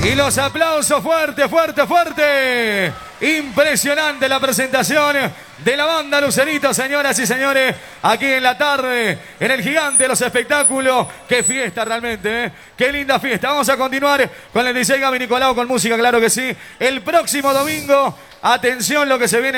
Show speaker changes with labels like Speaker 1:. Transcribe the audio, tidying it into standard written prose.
Speaker 1: Y los aplausos fuerte, fuerte, fuerte. Impresionante la presentación de la banda Lucerito, señoras y señores. Aquí en la tarde, en el Gigante de los Espectáculos. Qué fiesta realmente, ¿eh? Qué linda fiesta. Vamos a continuar con el DJ Gaby Nicolau con música, claro que sí. El próximo domingo, atención lo que se viene.